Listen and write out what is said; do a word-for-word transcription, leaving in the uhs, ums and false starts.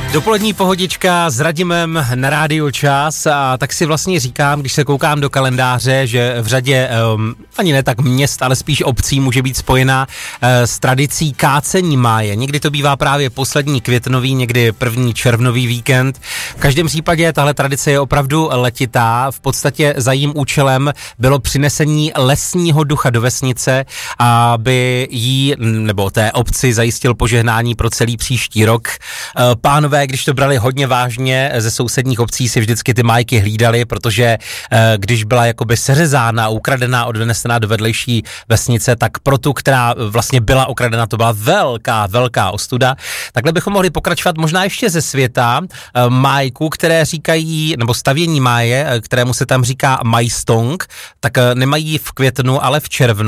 Dopolední pohodička s Radimem na Rádiu Čas a tak si vlastně říkám, když se koukám do kalendáře, že v řadě um, ani ne tak měst, ale spíš obcí může být spojená uh, s tradicí kácení máje. Někdy to bývá právě poslední květnový, někdy první červnový víkend. V každém případě tahle tradice je opravdu letitá. V podstatě za jím účelem bylo přinesení lesního ducha do vesnice, aby jí nebo té obci zajistil požehnání pro celý příští rok. Uh, pánové, když to brali hodně vážně, ze sousedních obcí si vždycky ty májky hlídali, protože když byla jakoby seřezána, ukradená, odnesená do vedlejší vesnice, tak pro tu, která vlastně byla ukradena, to byla velká, velká ostuda. Takhle bychom mohli pokračovat možná ještě ze světa májku, které říkají, nebo stavění máje, kterému se tam říká majstong, tak nemají v květnu, ale v červnu.